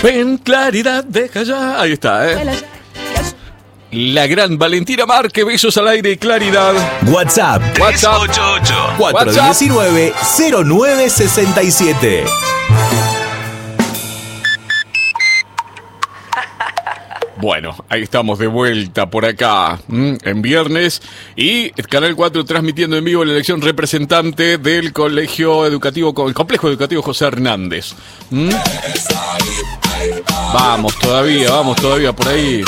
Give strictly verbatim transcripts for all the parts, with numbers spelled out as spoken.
Ven, claridad, deja ya. Ahí está, ¿eh? La gran Valentina Márquez, besos al aire y claridad. WhatsApp. WhatsApp. tres ocho ocho, cuatro uno nueve, cero nueve seis siete. Bueno, ahí estamos de vuelta por acá, ¿m? en viernes, y Canal cuatro transmitiendo en vivo la elección representante del Colegio Educativo, el Complejo Educativo José Hernández. ¿M? Vamos todavía, vamos todavía por ahí.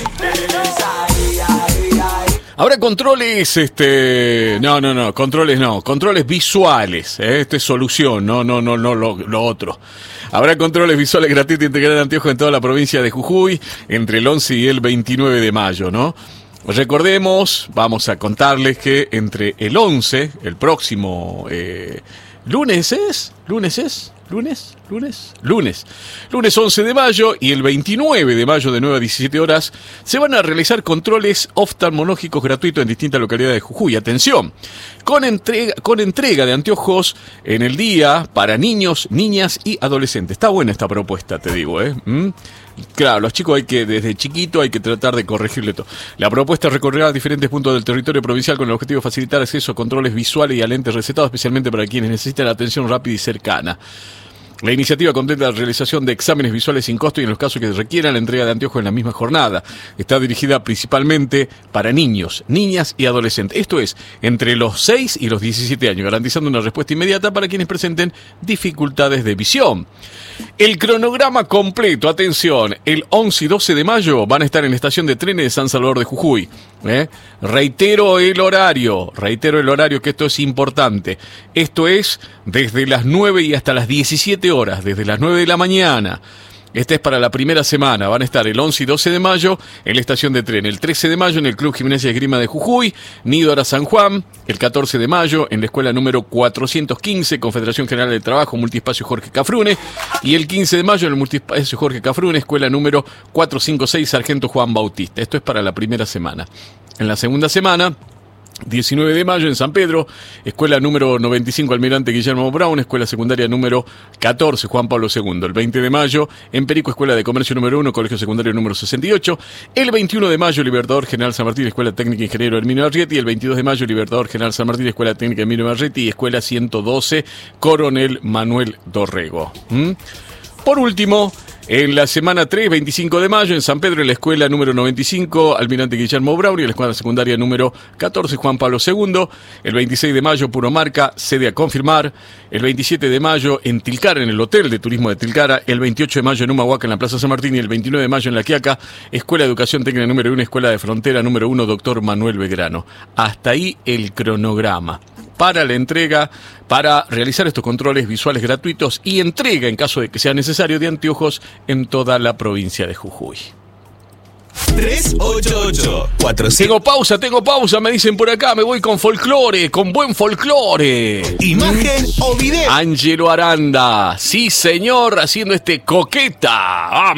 Habrá controles, este, no, no, no, controles no, controles visuales, ¿eh? Esto es solución, no, no, no, no, lo, lo otro. Habrá controles visuales gratuitos integrados de anteojos en toda la provincia de Jujuy entre el once y el veintinueve de mayo, ¿no? Recordemos, vamos a contarles que entre el once, el próximo eh, lunes es, lunes es, lunes, lunes, lunes, lunes once de mayo y el veintinueve de mayo de nueve a diecisiete horas se van a realizar controles oftalmológicos gratuitos en distintas localidades de Jujuy. Atención, con entrega, con entrega de anteojos en el día para niños, niñas y adolescentes. Está buena esta propuesta, te digo, ¿eh? ¿Mm? Claro, los chicos hay que, desde chiquito hay que tratar de corregirle todo. La propuesta recorrerá diferentes puntos del territorio provincial con el objetivo de facilitar acceso a controles visuales y a lentes recetados, especialmente para quienes necesitan atención rápida y cercana. La iniciativa contempla la realización de exámenes visuales sin costo y en los casos que requieran la entrega de anteojos en la misma jornada. Está dirigida principalmente para niños, niñas y adolescentes. Esto es, entre los seis y los diecisiete años, garantizando una respuesta inmediata para quienes presenten dificultades de visión. El cronograma completo, atención, el once y doce de mayo van a estar en la estación de trenes de San Salvador de Jujuy. ¿Eh? Reitero el horario, reitero el horario que esto es importante. Esto es desde las nueve y hasta las diecisiete horas, desde las nueve de la mañana. Este es para la primera semana. Van a estar el once y doce de mayo en la estación de tren, el trece de mayo en el Club Gimnasia y Esgrima de Jujuy, Nido San Juan, el catorce de mayo en la escuela número cuatrocientos quince, Confederación General del Trabajo, Multiespacio Jorge Cafrune, y el quince de mayo en el Multiespacio Jorge Cafrune, escuela número cuatrocientos cincuenta y seis, Sargento Juan Bautista. Esto es para la primera semana. En la segunda semana, diecinueve de mayo en San Pedro, escuela número noventa y cinco Almirante Guillermo Brown, escuela secundaria número catorce Juan Pablo segundo. El veinte de mayo en Perico, escuela de comercio número uno, colegio secundario número sesenta y ocho. El veintiuno de mayo Libertador General San Martín, escuela técnica ingeniero Herminio Arrieti. El veintidós de mayo Libertador General San Martín, escuela técnica Herminio Arrieti y escuela ciento doce Coronel Manuel Dorrego. ¿Mm? Por último, en la semana tres, veinticinco de mayo, en San Pedro, en la escuela número noventa y cinco, Almirante Guillermo Brown, y en la escuela secundaria número catorce, Juan Pablo segundo. El veintiséis de mayo, Puromarca, sede a confirmar. El veintisiete de mayo, en Tilcara, en el Hotel de Turismo de Tilcara. El veintiocho de mayo, en Humahuaca, en la Plaza San Martín. Y el veintinueve de mayo, en La Quiaca, Escuela de Educación Técnica número uno, Escuela de Frontera número uno, Doctor Manuel Belgrano. Hasta ahí el cronograma para la entrega, para realizar estos controles visuales gratuitos y entrega, en caso de que sea necesario, de anteojos en toda la provincia de Jujuy. tres ocho ocho, cuatro cero. Tengo pausa, tengo pausa, me dicen por acá, me voy con folclore, con buen folclore. Imagen o video. Ángelo Aranda, sí señor, haciendo este Coqueta. ¡Vamos!